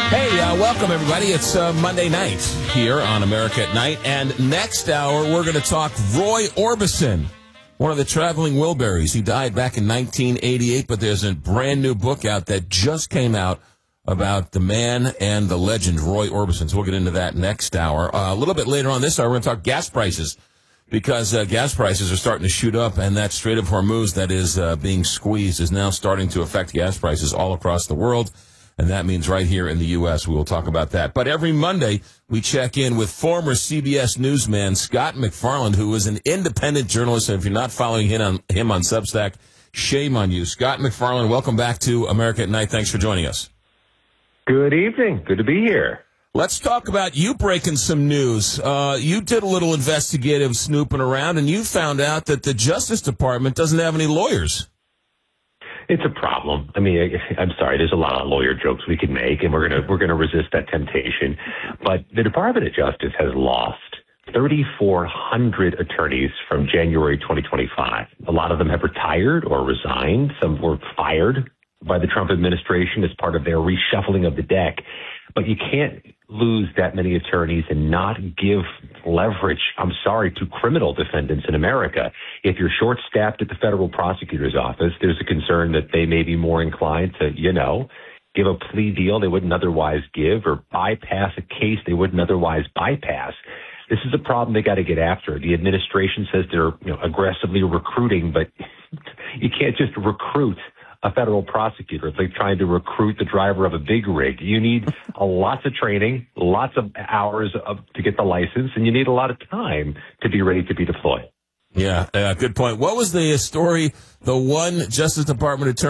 Welcome, everybody. It's Monday night here on America at Night. And next hour, we're going to talk Roy Orbison, one of the traveling Wilburys. He died back in 1988, but there's a brand new book out that just came out about the man and the legend, Roy Orbison. So we'll get into that next hour. A little bit later on this hour, we're going to talk gas prices, because gas prices are starting to shoot up, and that Strait of Hormuz that is being squeezed is now starting to affect gas prices all across the world. And that means right here in the U.S. We will talk about that. But every Monday, we check in with former CBS newsman Scott MacFarlane, who is an independent journalist. And if you're not following him on Substack, shame on you. Scott MacFarlane, welcome back to America at Night. Thanks for joining us. Good evening. Good to be here. Let's talk about you breaking some news. You did a little investigative snooping around, and you found out that the Justice Department doesn't have any lawyers. It's a problem. I mean, I'm sorry. There's a lot of lawyer jokes we can make, and we're gonna resist that temptation. But the Department of Justice has lost 3,400 attorneys from January 2025. A lot of them have retired or resigned. Some were fired by the Trump administration as part of their reshuffling of the deck. But you can't lose that many attorneys and not give leverage, I'm sorry, to criminal defendants in America. If you're short-staffed at the federal prosecutor's office, there's a concern that they may be more inclined to, give a plea deal they wouldn't otherwise give, or bypass a case they wouldn't otherwise bypass. This is a problem they got to get after. The administration says they're aggressively recruiting, but you can't just recruit a federal prosecutor. It's like trying to recruit the driver of a big rig. You need lots of training, lots of hours to get the license, and you need a lot of time to be ready to be deployed. Yeah, good point. What was the story, the one Justice Department attorney